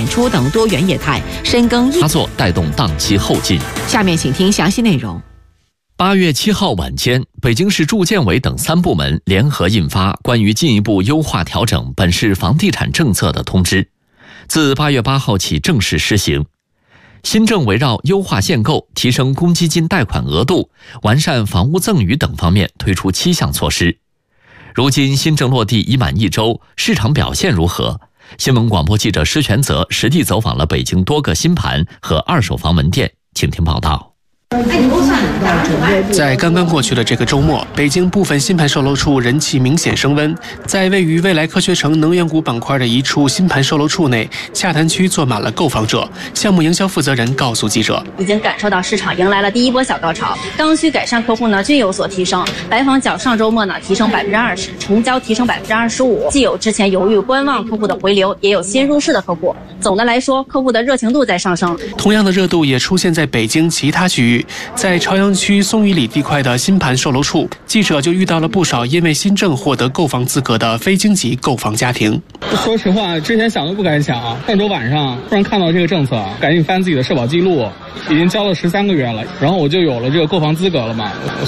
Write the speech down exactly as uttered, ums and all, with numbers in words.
出等多元业态，深耕插座带动档期后进。 下面请听详细内容。 八月七号晚间，北京市住建委等三部门联合印发关于进一步优化调整本市房地产政策的通知，自八月八号起正式施行。新政围绕优化限购、提升公积金贷款额度、完善房屋赠与等方面推出七项措施。如今新政落地已满一周，市场表现如何？新闻广播记者施全泽实地走访了北京多个新盘和二手房门店，请听报道。 在刚刚过去的这个周末，北京部分新盘售楼处人气明显升温。在位于未来科学城能源股板块的一处新盘售楼处内，洽谈区坐满了购房者。项目营销负责人告诉记者， 已经感受到市场迎来了第一波小高潮，刚需改善客户呢均有所提升，来访较上周末呢提升百分之二十，成交提升百分之二十五。既有之前犹豫观望客户的回流，也有新入市的客户。总的来说，客户的热情度在上升。 同样的热度也出现在北京其他区域。在朝阳区松榆里地块的新盘售楼处，记者就遇到了不少因为新政获得购房资格的非京籍购房家庭。 说实话，之前想都不敢想，上周晚上突然看到这个政策，赶紧翻自己的社保记录，已经交了十三个月了，然后我就有了这个购房资格了嘛。